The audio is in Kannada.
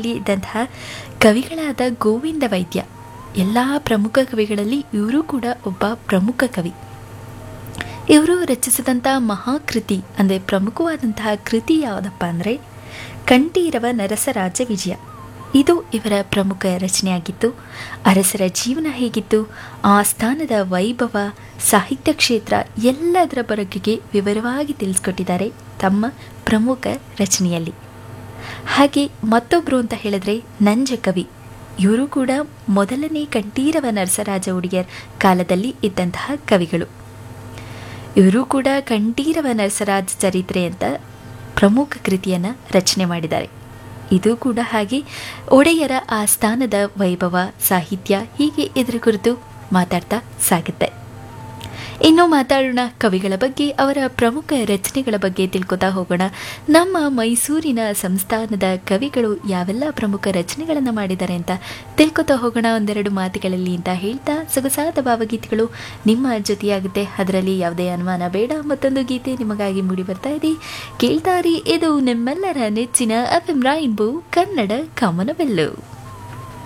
ರಚನೆಯಲ್ಲಿ ಇದ್ದಂತಹ ಕವಿಗಳಾದ ಗೋವಿಂದ ವೈದ್ಯ, ಎಲ್ಲ ಪ್ರಮುಖ ಕವಿಗಳಲ್ಲಿ ಇವರು ಕೂಡ ಒಬ್ಬ ಪ್ರಮುಖ ಕವಿ. ಇವರು ರಚಿಸಿದಂಥ ಮಹಾಕೃತಿ ಅಂದರೆ ಪ್ರಮುಖವಾದಂತಹ ಕೃತಿ ಯಾವುದಪ್ಪ ಅಂದರೆ ಕಂಠೀರವ ನರಸರಾಜ ವಿಜಯ. ಇದು ಇವರ ಪ್ರಮುಖ ರಚನೆಯಾಗಿತ್ತು. ಅರಸರ ಜೀವನ ಹೇಗಿತ್ತು, ಆ ಸ್ಥಾನದ ವೈಭವ, ಸಾಹಿತ್ಯ ಕ್ಷೇತ್ರ ಎಲ್ಲದರ ಬಗೆಗೆ ವಿವರವಾಗಿ ತಿಳಿಸ್ಕೊಟ್ಟಿದ್ದಾರೆ ತಮ್ಮ ಪ್ರಮುಖ ರಚನೆಯಲ್ಲಿ. ಹಾಗೆ ಮತ್ತೊಬ್ಬರು ಅಂತ ಹೇಳಿದ್ರೆ ನಂಜಕವಿ. ಇವರು ಕೂಡ ಮೊದಲನೇ ಕಂಠೀರವ ನರಸರಾಜ ಒಡೆಯರ್ ಕಾಲದಲ್ಲಿ ಇದ್ದಂತಹ ಕವಿಗಳು. ಇವರು ಕೂಡ ಕಂಠೀರವ ನರಸರಾಜ ಚರಿತ್ರೆ ಅಂತ ಪ್ರಮುಖ ಕೃತಿಯನ್ನು ರಚನೆ ಮಾಡಿದ್ದಾರೆ. ಇದು ಕೂಡ ಹಾಗೆ ಒಡೆಯರ ಆ ಸ್ಥಾನದ ವೈಭವ, ಸಾಹಿತ್ಯ ಹೀಗೆ ಇದರ ಕುರಿತು ಮಾತಾಡ್ತಾ ಸಾಗುತ್ತೆ. ಇನ್ನು ಮಾತಾಡೋಣ ಕವಿಗಳ ಬಗ್ಗೆ, ಅವರ ಪ್ರಮುಖ ರಚನೆಗಳ ಬಗ್ಗೆ ತಿಳ್ಕೊತಾ ಹೋಗೋಣ. ನಮ್ಮ ಮೈಸೂರಿನ ಸಂಸ್ಥಾನದ ಕವಿಗಳು ಯಾವೆಲ್ಲ ಪ್ರಮುಖ ರಚನೆಗಳನ್ನು ಮಾಡಿದ್ದಾರೆ ಅಂತ ತಿಳ್ಕೊತಾ ಹೋಗೋಣ ಒಂದೆರಡು ಮಾತುಗಳಲ್ಲಿ ಅಂತ ಹೇಳ್ತಾ, ಸೊಗಸಾದ ಭಾವಗೀತೆಗಳು ನಿಮ್ಮ ಜೊತೆಯಾಗುತ್ತೆ, ಅದರಲ್ಲಿ ಯಾವುದೇ ಅನುಮಾನ ಬೇಡ. ಮತ್ತೊಂದು ಗೀತೆ ನಿಮಗಾಗಿ ಮೂಡಿ ಬರ್ತಾ ಇದೆ, ಕೇಳ್ತಾರಿ. ಇದು ನಿಮ್ಮೆಲ್ಲರ ನೆಚ್ಚಿನ FM ರೈನ್ಬೋ ಕನ್ನಡ ಕಾಮನವೆಲ್ಲು.